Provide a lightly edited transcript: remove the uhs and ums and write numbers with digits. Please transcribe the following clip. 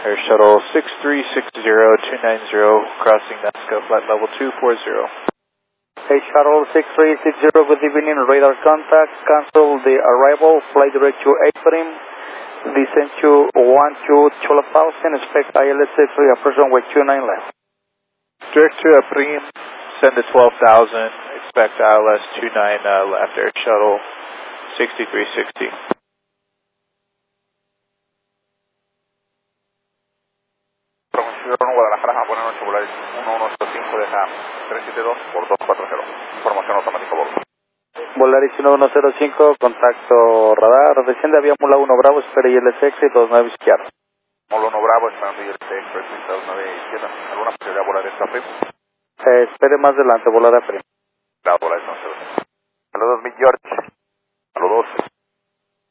Air Shuttle 6360-290, crossing Nazca, flight level 240. Air Shuttle 6360, good evening, radar contact, cancel the arrival, flight direct to April, descend to 12,000, expect ILS safely, approach runway 29 left. Direct to April, send to 12,000, expect ILS 29 left, Air Shuttle 6360. Guadalajara, Japón, noche Volaris 1105, deja 372 por 240. Información automática, por favor. Volaris 1105, contacto radar, desciende avión Mula 1 Bravo, espera ILS éxito 29 izquierda. Mula 1 Bravo, esperando ILS éxito 29 izquierda. ¿Alguna posibilidad de volar esta PRIM? Espere más adelante, volar a PRIM. La Volaris 1105. Saludos, Big George.